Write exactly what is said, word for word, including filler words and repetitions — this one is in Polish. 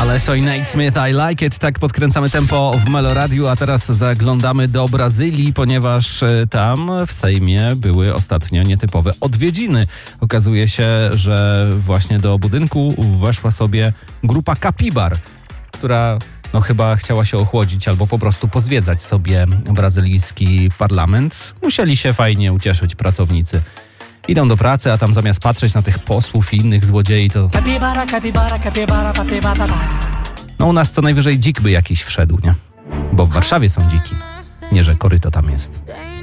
Alesso i Nate Smith, I Like It. Tak podkręcamy tempo w Meloradiu, a teraz zaglądamy do Brazylii, ponieważ tam w Sejmie były ostatnio nietypowe odwiedziny. Okazuje się, że właśnie do budynku weszła sobie grupa kapibar, która no chyba chciała się ochłodzić albo po prostu pozwiedzać sobie brazylijski parlament. Musieli się fajnie ucieszyć pracownicy. Idą do pracy, a tam zamiast patrzeć na tych posłów i innych złodziei, to... No u nas co najwyżej dzik by jakiś wszedł, nie? Bo w Warszawie są dziki. Nie, że koryto tam jest.